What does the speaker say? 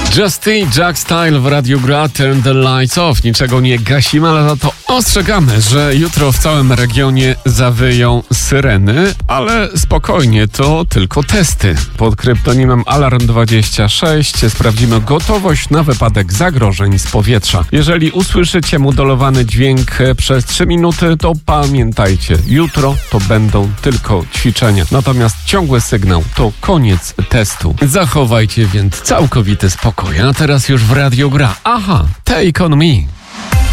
Justin Jack Style w Radiu Gra, Turn the Lights Off. Niczego nie gasimy, ale za to ostrzegamy, że jutro w całym regionie zawyją syreny, ale spokojnie, to tylko testy. Pod kryptonimem Alarm26 sprawdzimy gotowość na wypadek zagrożeń z powietrza. Jeżeli usłyszycie modulowany dźwięk przez 3 minuty, to pamiętajcie, jutro to będą tylko ćwiczenia. Natomiast ciągły sygnał to koniec testu. Zachowajcie więc całkowity spokój. A teraz już w Radiu Gra. Aha, Take on Me.